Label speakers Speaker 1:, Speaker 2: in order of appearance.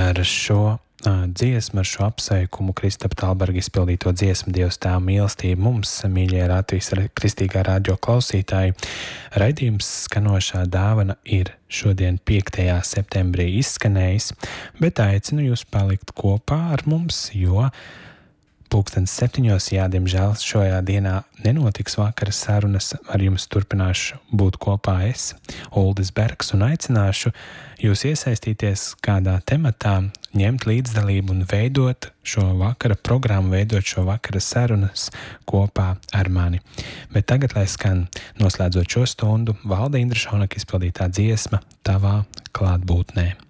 Speaker 1: ar šo dziesmu, ar šo apsveikumu Kristapa Talberga izpildīto dziesmu Dievs Tēva mīlestība mums, mīļie Latvijas kristīgā radio klausītāji. Raidījums Skanošā dāvana ir šodien 5. septembrī izskanējis, bet aicinu jūs palikt kopā ar mums, jo 7:00, jā, diemžēl šajā dienā nenotiks vakara sarunas, ar jums turpināšu būt kopā es, Uldis Bergs, un aicināšu jūs iesaistīties kādā tematā, ņemt līdzdalību un veidot šo vakara programmu, veidot šo vakara sarunas kopā ar mani. Bet tagad, lai skan noslēdzot šo stundu, Valda Indrašonaka izpildītā dziesma Tavā klātbūtnē.